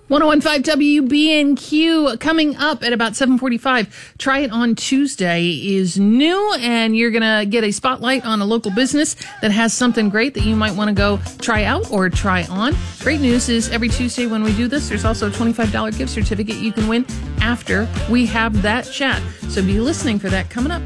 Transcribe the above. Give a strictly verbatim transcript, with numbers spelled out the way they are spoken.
one oh one point five W B N Q coming up at about seven forty-five. Try It On Tuesday is new, and you're going to get a spotlight on a local business that has something great that you might want to go try out or try on. Great news is every Tuesday when we do this, there's also a twenty-five dollars gift certificate you can win after we have that chat. So be listening for that coming up.